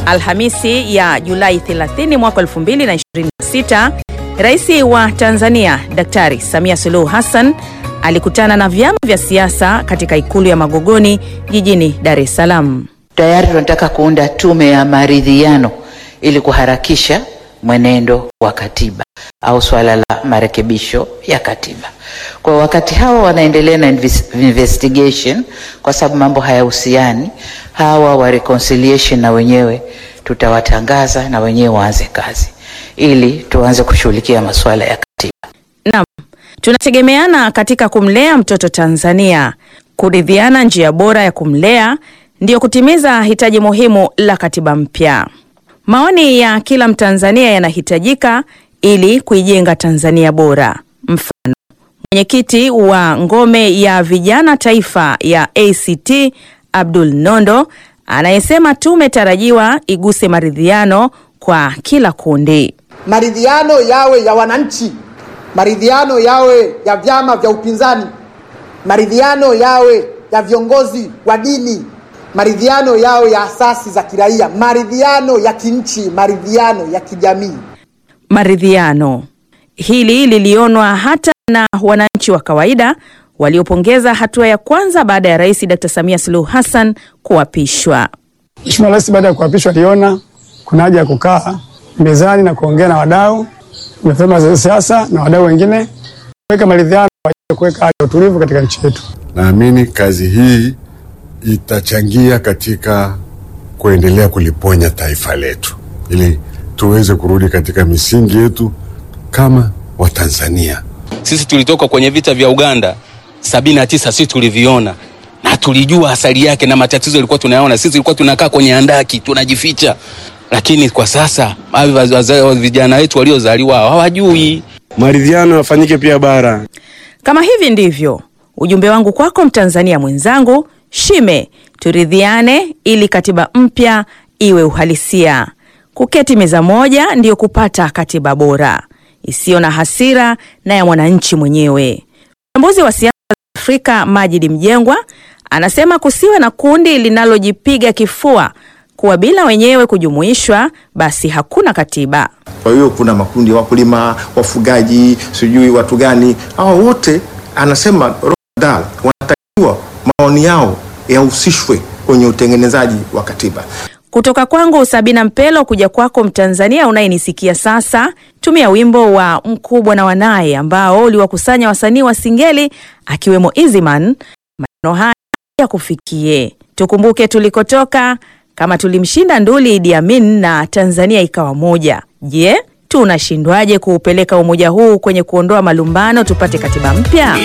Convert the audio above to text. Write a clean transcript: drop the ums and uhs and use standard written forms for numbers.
Alhamisi ya Julai 30 mwaka 2026, Rais wa Tanzania Daktari Samia Suluhu Hassan alikutana na vyama vya siasa katika ikulu ya Magogoni jijini Dar es Salaam. Tayari tunataka kuunda tume ya maridhiano ili kuharakisha mwenendo wa katiba au swala la marekebisho ya katiba. Kwa wakati hawa wanaendelea na investigation, kwa sababu mambo hayahusiani, hawa wa reconciliation na wenyewe tutawatangaza na wenyewe waanze kazi ili tuanze kushughulikia masuala ya katiba. Naam, tunategemeana katika kumlea mtoto Tanzania. Kuridhiana njia bora ya kumlea ndio kutimiza hitaji muhimu la katiba mpya. Maoni ya kila Mtanzania yanahitajika ili kuijenga Tanzania bora. Mfano, mwenyekiti wa ngome ya vijana taifa ya ACT Abdul Nondo anayesema tume tarajiwa iguse maridhiano kwa kila kundi. Maridhiano yawe ya wananchi, maridhiano yawe ya vyama vya upinzani, maridhiano yawe ya viongozi wa dini, maridhiano yawe ya asasi za kiraia, maridhiano ya kinchi, maridhiano ya kijamii. Maridhiano hili lilionwa hata na wananchi wa kawaida waliopongeza hatua ya kwanza baada ya Rais Dr. Samia Suluhu Hassan kuapishwa. Mheshimiwa Rais baada ya kuapishwa aliona kuna haja ya kukaa mezani na kuongea na wadau, vyama siasa na wadau wengine, kuweka maridhiano kwa kuweka hali ya utulivu katika nchi yetu. Naamini kazi hii itachangia katika kuendelea kuliponya taifa letu ili tuweze kurudi katika misingi yetu kama Watanzania. Sisi tulitoka kwenye vita vya Uganda 79, sisi tuliviona na tulijua asali yake na matatizo yalikuwa tunayaona. Sisi tulikuwa tunakaa kwenye handaki tunajificha, lakini kwa sasa vijana wetu waliozaliwa hawajui. Maridhiano yafanyike pia bara. Kama hivi ndivyo ujumbe wangu kwako Mtanzania mwenzangu, shime turidhiane ili katiba mpya iwe uhalisia. Kuketi meza moja ndiyo kupata katiba bora isiyo na hasira na ya mwananchi mwenyewe. Mchambuzi wa siasa za Afrika Majid Mjengwa anasema kusiwe na kundi linalojipiga kifua kuwa bila wenyewe kujumuishwa basi hakuna katiba. Kwa hiyo kuna makundi ya wakulima, wafugaji, sijui watu gani, hao wote anasema Rodal wanatakiwa maoni yao yahusishwe kwenye utengenezaji wa katiba. Kutoka kwangu Sabina Mpelo kuja kwako Mtanzania unayenisikia sasa, tumia wimbo wa Mkubwa na Wanaye ambao uliwakusanya wasanii wa Singeli akiwemo Easyman. Maneno haya ya kufikie. Tukumbuke tulikotoka, kama tulimshinda nduli Idi Amin na Tanzania ikawa moja. Je, tunashindwaje kuupeleka umoja huu kwenye kuondoa malumbano tupate katiba mpya?